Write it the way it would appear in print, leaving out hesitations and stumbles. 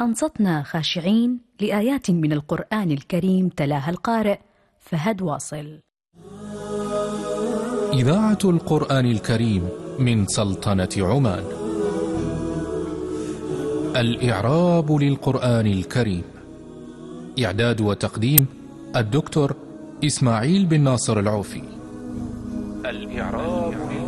أنصتنا خاشعين لآيات من القرآن الكريم تلاها القارئ فهد واصل. إذاعة القرآن الكريم من سلطنة عمان. الإعراب للقرآن الكريم. إعداد وتقديم الدكتور إسماعيل بن ناصر العوفي. الإعراب